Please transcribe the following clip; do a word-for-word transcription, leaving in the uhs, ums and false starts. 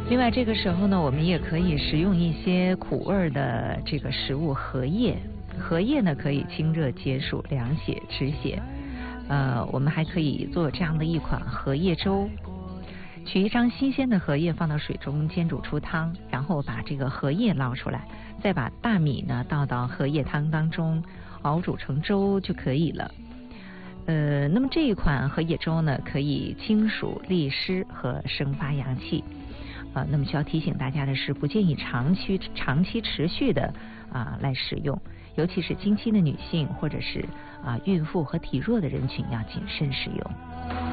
另外这个时候呢，我们也可以食用一些苦味的这个食物，荷叶。荷叶呢可以清热解暑、凉血止血。呃，我们还可以做这样的一款荷叶粥。取一张新鲜的荷叶放到水中煎煮出汤，然后把这个荷叶捞出来，再把大米呢倒到荷叶汤当中，熬煮成粥就可以了。呃，那么这一款荷叶粥呢，可以清暑利湿和生发阳气。啊、呃，那么需要提醒大家的是，不建议长期长期持续的啊、呃、来使用，尤其是经期的女性或者是啊、呃、孕妇和体弱的人群要谨慎使用。